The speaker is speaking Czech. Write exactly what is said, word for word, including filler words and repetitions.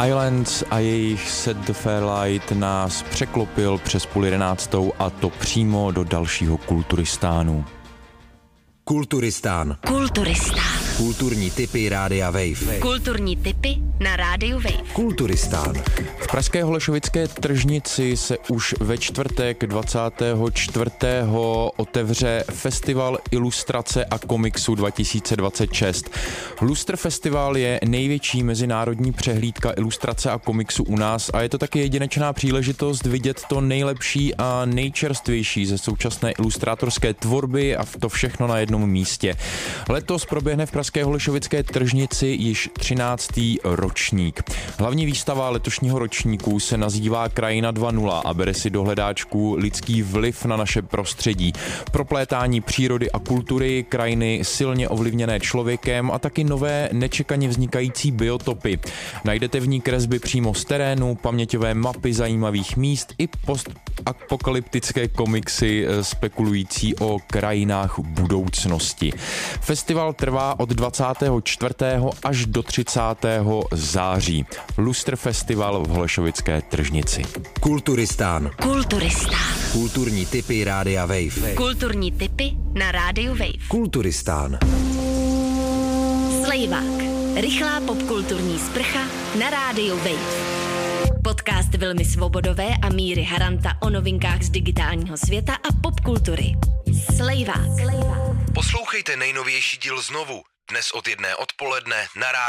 Islands a jejich Set the Fairlight nás překlopil přes půl jedenáctou a to přímo do dalšího Kulturistánu. Kulturistán. Kulturistán. Kulturní tipy Rádia Wave. Kulturní tipy na Rádiu Wave. Kulturistán. V pražské Holešovické tržnici se už ve čtvrtek dvacátého čtvrtého otevře Festival ilustrace a komiksu dva tisíce dvacet šest. Lustr Festival je největší mezinárodní přehlídka ilustrace a komiksu u nás a je to taky jedinečná příležitost vidět to nejlepší a nejčerstvější ze současné ilustrátorské tvorby a to všechno na jednom místě. Letos proběhne v pražské Holešovické tržnici již třináctý ročník. Hlavní výstava letošního ročníku se nazývá Krajina dva tečka nula a bere si do hledáčku lidský vliv na naše prostředí. Proplétání přírody a kultury, krajiny silně ovlivněné člověkem a taky nové nečekaně vznikající biotopy. Najdete v ní kresby přímo z terénu, paměťové mapy zajímavých míst i postapokalyptické komiksy spekulující o krajinách budoucnosti. Festival trvá od dvacátého čtvrtého až do třicátého září. Lustr Festival v Holešovické tržnici. Kulturistán. Kulturistán. Kulturní tipy Rádia Wave. Kulturní tipy na Rádiu Wave. Kulturistán. Slejvák. Rychlá popkulturní sprcha na Rádiu Wave. Podcast Vilmy Svobodové a Míry Haranta o novinkách z digitálního světa a popkultury. Slejvák. Poslouchejte nejnovější díl znovu. Dnes od jedné odpoledne na rádiu.